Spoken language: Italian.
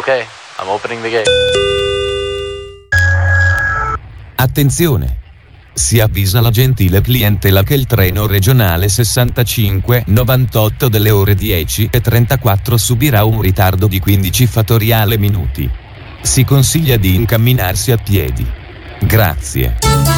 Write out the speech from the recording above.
Okay, I'm opening the gate. Attenzione! Si avvisa la gentile clientela che il treno regionale 6598 delle ore 10:34 subirà un ritardo di 15 fattoriale minuti. Si consiglia di incamminarsi a piedi. Grazie.